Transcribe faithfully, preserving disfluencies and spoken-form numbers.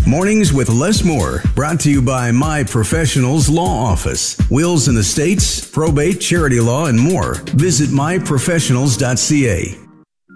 Mornings with Les Moore, brought to you by My Professionals Law Office. Wills in the States, probate, charity law, and more. Visit my professionals dot c a.